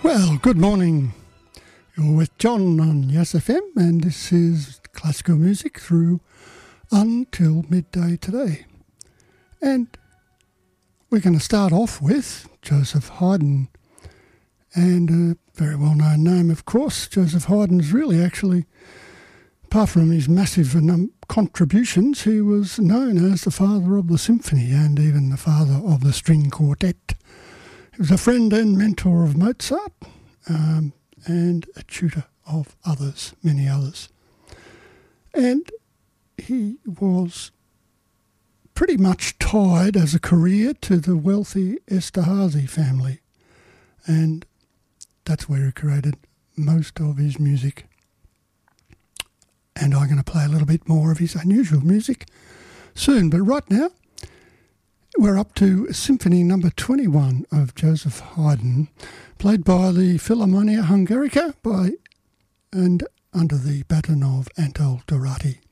Well, good morning. You're with John on Yes FM, and this is classical music through until midday today. And we're going to start off with Joseph Haydn, and a very well-known name, of course. Joseph Haydn's really actually, apart from his massive contributions, he was known as the father of the symphony and even the father of the string quartet. He was a friend and mentor of Mozart, and a tutor of others, many others. And he was pretty much tied as a career to the wealthy Esterházy family, and that's where he created most of his music. And I'm going to play a little bit more of his unusual music soon, but right now we're up to Symphony number 21 of Joseph Haydn, played by the Philharmonia Hungarica and under the baton of Antal Dorati.